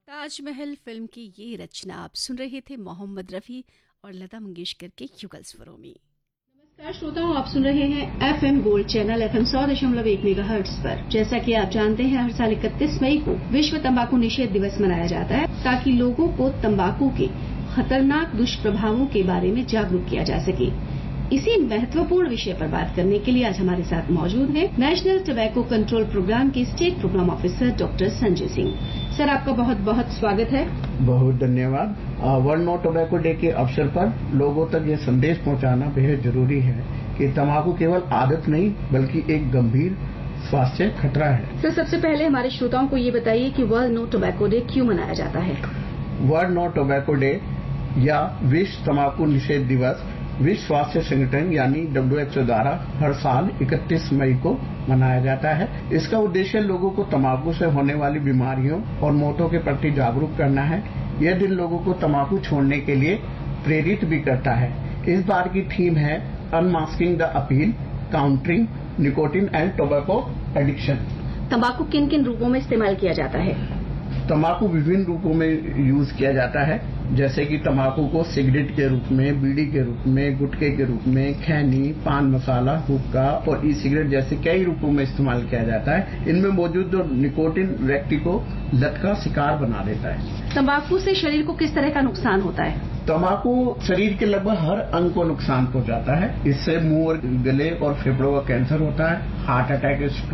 Taj Mahal film की ये रचना आप सुन रहे थे मोहम्मद रफ़ी और लता मंगेशकर के युगल स्वरों में। नमस्कार श्रोताओं, आप सुन रहे हैं FM gold channel FM 100.1 megahertz पर। जैसा कि आप जानते हैं, हर साल 31 मई को विश्व तंबाकू निषेध दिवस मनाया जाता है ताकि लोगों को तंबाकू के खतरनाक दुष्प्रभावों के बारे में जागरूक किया जा सके। इसी महत्वपूर्ण विषय पर बात करने के लिए आज हमारे साथ मौजूद हैं नेशनल टोबैको कंट्रोल प्रोग्राम के state programme officer doctor Sanjay Singh. Sir, आपका बहुत बहुत स्वागत है। बहुत धन्यवाद। वर्ल्ड नो टोबैको डे के अवसर पर लोगों तक ये संदेश पहुंचाना बेहद जरूरी है कि तंबाकू केवल आदत नहीं बल्कि एक गंभीर स्वास्थ्य खतरा है। सर, सबसे पहले हमारे श्रोताओं को ये बताइए कि वर्ल्ड नो टोबैको डे क्यों मनाया जाता है? वर्ल्ड नो टोबैको डे या विश्व तंबाकू निषेध दिवस विश्व स्वास्थ्य संगठन यानी WHO द्वारा हर साल 31 मई को मनाया जाता है। इसका उद्देश्य लोगों को तंबाकू से होने वाली बीमारियों और मौतों के प्रति जागरूक करना है। यह दिन लोगों को तंबाकू छोड़ने के लिए प्रेरित भी करता है। इस बार की थीम है unmasking the appeal, countering nicotine and tobacco addiction. तंबाकू किन किन रूपों में इस्तेमाल किया जाता है? तंबाकू विभिन्न रूपों में यूज किया जाता है, जैसे कि तंबाकू को सिगरेट के रूप में, बीड़ी के रूप में, गुटखे के रूप में, खैनी, पान मसाला, हुक्का और ई सिगरेट जैसे कई रूपों में इस्तेमाल किया जाता है। इनमें मौजूद जो निकोटिन व्यक्ति को लत का शिकार बना देता है। तंबाकू से शरीर को किस तरह का नुकसान होता है? तंबाकू शरीर के लगभग हर अंग को नुकसान पहुंचाता है। इससे मुंह और गले और फेफड़ों का कैंसर होता है, हार्ट अटैक,